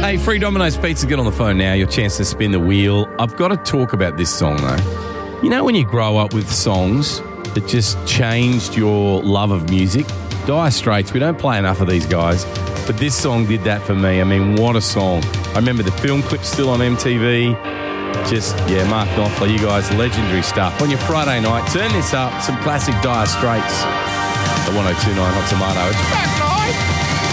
Hey, Free Domino's Pizza, get on the phone now. Your chance to spin the wheel. I've got to talk about this song, though. You know when you grow up with songs that just changed your love of music? Dire Straits, we don't play enough of these guys, but this song did that for me. I mean, what a song. I remember the film clip still on MTV. Mark Knopfler, you guys, legendary stuff. On your Friday night, turn this up, some classic Dire Straits. The 102.9 Hot Tomato. It's back night.